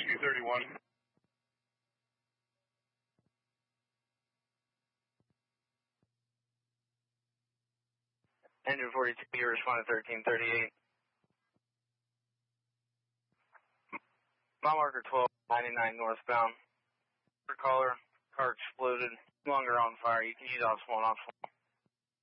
231. Engine 42, you responded 1338. Mile marker 1299 northbound. Caller, car exploded, no longer on fire. You can use off one off one.